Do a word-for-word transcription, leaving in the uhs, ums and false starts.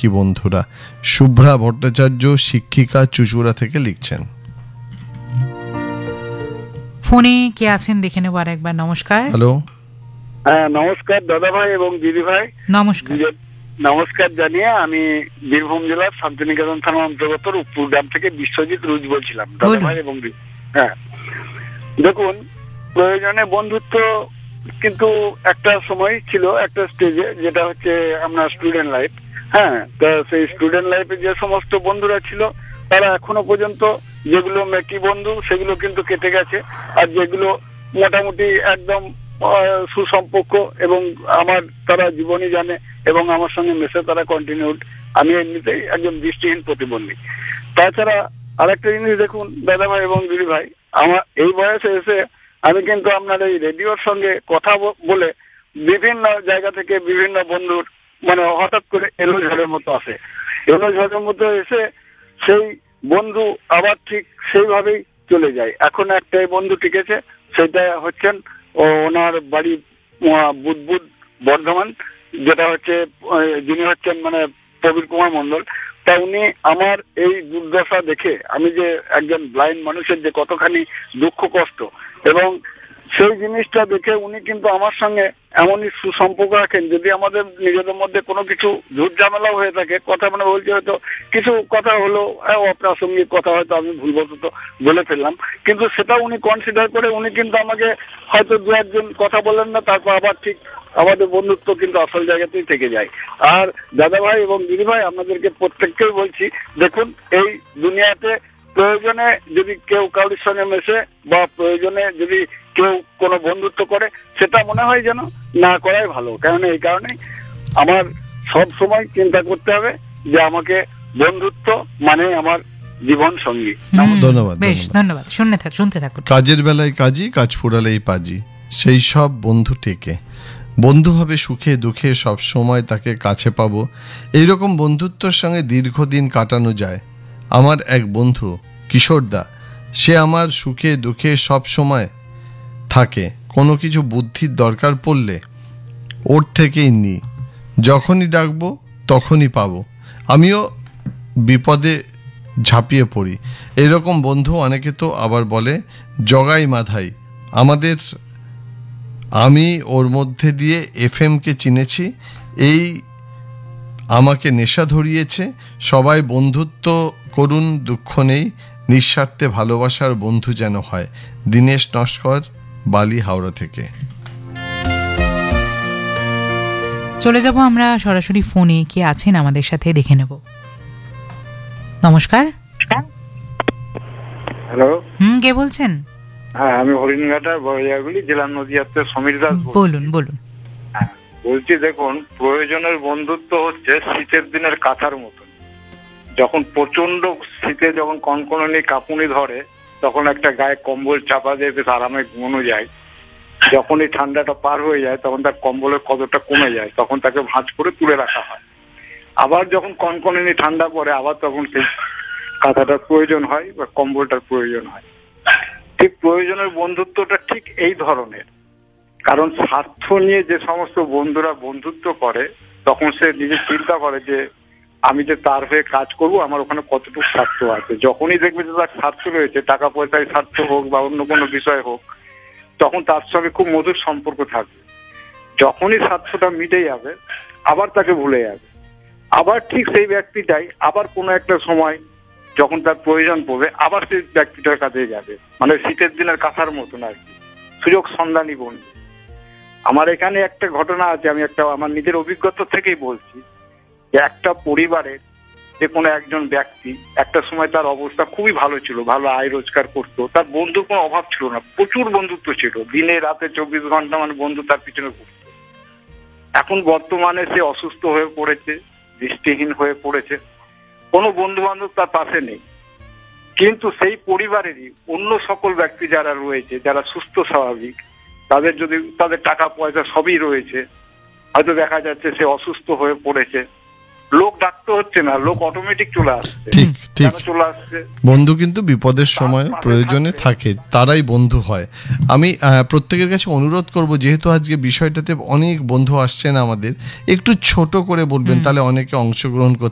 কি বন্ধুরা। শুভ্রা ভট্টাচার্য, শিক্ষিকা, চুচুড়া থেকে লিখছেন। ফোনে কে আছেন দেখে নেব আর একবার। নমস্কার। হ্যালো। হ্যাঁ, নমস্কার দাদা ভাই এবং দিদি ভাই। নমস্কার। নমস্কার জানিয়ে আমি বীরভূম জেলার শান্তিনিকেতন থানার অন্তর্গত রূপপুর গ্রাম থেকে বিশ্বজিৎ রুজ বলছিলাম দাদা ভাই এবং দিদি। হ্যাঁ, দেখুন, প্রয়োজনে বন্ধুত্ব কিন্তু একটা সময় ছিল, একটা স্টেজে, যেটা হচ্ছে আপনার স্টুডেন্ট লাইফ। হ্যাঁ, তো সেই স্টুডেন্ট লাইফে যে সমস্ত বন্ধুরা ছিল তারা এখনো পর্যন্ত, যেগুলো মেকি বন্ধু সেগুলো কিন্তু কেটে গেছে, আর যেগুলো মোটামুটি একদম সুসম্পর্ক এবং আমার তারা জীবনই জানে এবং আমার সঙ্গে মেশে তারা কন্টিনিউড। আমি এমনিতেই একজন দৃষ্টিহীন প্রতিবন্ধী। তাছাড়া আরেকটা জিনিস দেখুন দাদা ভাই এবং দিদি ভাই, আমার এই বয়সে এসে আমি কিন্তু আপনার এই রেডিওর সঙ্গে কথা বলে বিভিন্ন জায়গা থেকে বিভিন্ন বন্ধুর মানে হঠাৎ করে এলো ঝড়ের মতো আসে। এলো ঝড়ের মতো এসে সেই বন্ধু আবার ঠিক সেইভাবেই চলে যায়। এখন একটাই বন্ধু টিকেছে, সেটা হচ্ছেন ওনার বাড়ি বুদবুদ বর্ধমান, যেটা হচ্ছে যিনি হচ্ছেন মানে প্রবীর কুমার মন্ডল। তা উনি আমার এই দুর্দশা দেখে, আমি যে একজন ব্লাইন্ড মানুষের যে কতখানি দুঃখ কষ্ট, এবং সেই জিনিসটা দেখে উনি কিন্তু আমার সঙ্গে এমনই সুসম্পর্ক রাখেন, যদি আমাদের নিজেদের মধ্যে কোনো কিছু ঝুট ঝামেলাও হয়ে থাকে, কথা মানে বলছে হয়তো কিছু কথা হলো অপ্রাসঙ্গিক কথা, হয়তো আমি ভুলবশত বলে ফেললাম, কিন্তু সেটা উনি কনসিডার করে উনি কিন্তু আমাকে হয়তো দু একজন কথা বলেন না, তারপর আবার ঠিক আমাদের বন্ধুত্ব কিন্তু আসল জায়গাতেই থেকে যায়। আর দাদা ভাই এবং দিদি ভাই, আপনাদেরকে প্রত্যেককেই বলছি, দেখুন এই দুনিয়াতে প্রয়োজনে যদি কেউ কারোর সঙ্গে মেশে বা প্রয়োজনে যদি কেউ কোনো বন্ধুত্ব করে, সেটা মনে হয় যেন না করাই ভালো। কারণ এই কারণে আমার সব সময় চিন্তা করতে হবে যে আমাকে বন্ধুত্ব মানে আমার জীবন সঙ্গী। ধন্যবাদ। বেশ ধন্যবাদ। শুনতে থাক শুনতে থাকুন। কাজের বেলায় কাজী, কাজ ফুরালেই পাজি, সেই সব বন্ধু টেকে। বন্ধু হবে সুখে দুঃখে, সব সময় তাকে কাছে পাবো। এইরকম বন্ধুত্বর সঙ্গে দীর্ঘদিন কাটানো যায়। আমার এক বন্ধু কিশোরদা, সে আমার সুখে দুঃখে সব সময় থাকে। কোনো কিছু বুদ্ধির দরকার পড়লে ওর থেকেই নিই, যখনই ডাকবো তখনই পাবো। আমিও বিপদে ঝাঁপিয়ে পড়ি। এরকম বন্ধু অনেকে তো আবার বলে জগাই মাধাই। আমাদের আমি ওর মধ্যে দিয়ে এফ এমকে চিনেছি, এই আমাকে নেশা ধরিয়েছে। সবাই বন্ধুত্ব করুন, দুঃখ নেই, নিঃস্বার্থে ভালোবাসার বন্ধু যেন হয়। দীনেশ নস্কর, বালি, হাওড়া থেকে। চলে যাব আমরা সরাসরি ফোনে কে আছেন আমাদের সাথে দেখে নেব। নমস্কার। হ্যালো। হুম, কে বলছেন? হ্যাঁ, আমি হরিণঘাটা বড়িয়াগুলি জেলা নদীয়াতে সমীর দাস। বলুন বলুন। হ্যাঁ, বলছি দেখুন, প্রয়োজনের বন্ধুত্ব হচ্ছে শীতের দিনের কাঁথার মতো। যখন প্রচন্ড শীতে যখন কনকনানি কাঁপুনি ধরে, তখন একটা গায়ে কম্বল চাপা দিয়ে বেশ আরামে ঘুমানো যায়। যখনই ঠান্ডাটা পার হয়ে যায় তখন তার কম্বলের কতটা কমে যায়, তখন তাকে ভাঁজ করে তুলে রাখা হয়। আবার যখন কনকনানি ঠান্ডা পড়ে, আবার তখন সেই কাঁথাটার প্রয়োজন হয় বা কম্বলটার প্রয়োজন হয়। ঠিক প্রয়োজনের বন্ধুত্বটা ঠিক এই ধরনের। কারণ স্বার্থ নিয়ে যে সমস্ত বন্ধুরা বন্ধুত্ব করে, তখন সে নিজে চিন্তা করে যে আমি যে তার হয়ে কাজ করব, আমার ওখানে কতটুকু স্বার্থ আছে। যখনই দেখবে যে তার স্বার্থ রয়েছে, টাকা পয়সায় স্বার্থ হোক বা অন্য কোনো বিষয় হোক, তখন তার সঙ্গে খুব মধুর সম্পর্ক থাকবে। যখনই স্বার্থটা মিটে যাবে, আবার তাকে ভুলে যাবে। আবার ঠিক সেই ব্যক্তিটাই আবার কোনো একটা সময় যখন তার প্রয়োজন পড়বে, আবার সেই ব্যক্তিটার কাছে যাবে। মানে শীতের দিনের কাঁথার মতন আর কি, সুযোগ সন্ধানী বন্ধু। আমার এখানে একটা ঘটনা আছে, আমি একটা আমার নিজের অভিজ্ঞতা থেকেই বলছি। যে একটা পরিবারের যে কোনো একজন ব্যক্তি, একটা সময় তার অবস্থা খুবই ভালো ছিল, ভালো আয় রোজগার করতো, তার বন্ধুর কোনো অভাব ছিল না, প্রচুর বন্ধুত্ব ছিল, দিনে রাতে চব্বিশ ঘন্টা মানে বন্ধু তার পিছনে ঘুরতো। এখন বর্তমানে সে অসুস্থ হয়ে পড়েছে, দৃষ্টিহীন হয়ে পড়েছে, কোনো বন্ধু বান্ধব তার পাশে নেই। কিন্তু সেই পরিবারেরই অন্য সকল ব্যক্তি যারা রয়েছে, যারা সুস্থ স্বাভাবিক, তাদের যদি তাদের টাকা পয়সা সবই রয়েছে, হয়তো দেখা যাচ্ছে সে অসুস্থ হয়ে পড়েছে, লোক ডাকতে হচ্ছে না, লোক অটোমেটিক চলে আসছে। ঠিক ঠিক চলে আসছে। বন্ধু কিন্তু বিপদের সময় প্রয়োজনে থাকে, তারাই বন্ধু হয়। আমি প্রত্যেকের কাছে অনুরোধ করব, যেহেতু আজকে বিষয়টাতে অনেক বন্ধু আসছেন আমাদের, একটু ছোট করে বলবেন, তাহলে অনেকে অংশগ্রহণ করতে